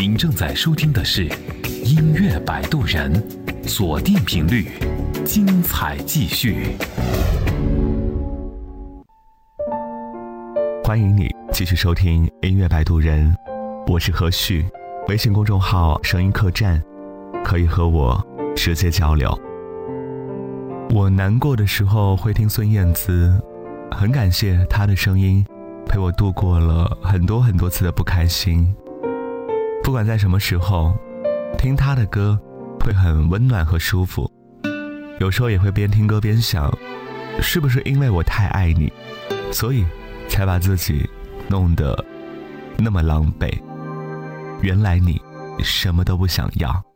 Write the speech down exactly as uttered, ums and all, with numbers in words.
您正在收听的是音乐摆渡人，锁定频率，精彩继续。 欢迎你继续收听音乐摆渡人，我是何旭，微信公众号声音客栈，可以和我直接交流。我难过的时候会听孙燕姿，很感谢她的声音陪我度过了很多很多次的不开心。不管在什么时候听她的歌会很温暖和舒服，有时候也会边听歌边想，是不是因为我太爱你，所以才把自己弄得那么狼狈，原来你什么都不想要。